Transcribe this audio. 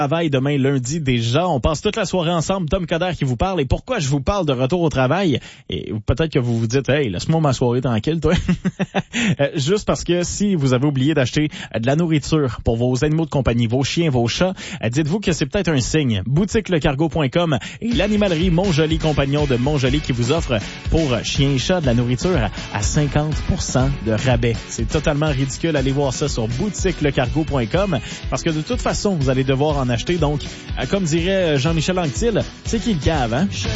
Travail demain lundi déjà. On passe toute la soirée ensemble. Tom Coderre qui vous parle. Et pourquoi je vous parle de retour au travail? Et peut-être que vous vous dites, hey, laisse-moi ma soirée tranquille, toi. Juste parce que si vous avez oublié d'acheter de la nourriture pour vos animaux de compagnie, vos chiens, vos chats, dites-vous que c'est peut-être un signe. Boutiquelecargo.com et l'animalerie Montjoli Compagnon de Montjoli qui vous offre pour chiens et chats de la nourriture à 50% de rabais. C'est totalement ridicule. Allez voir ça sur boutiquelecargo.com parce que de toute façon, vous allez devoir en acheter. Donc, comme dirait Jean-Michel Anctil, c'est qui le cave, hein?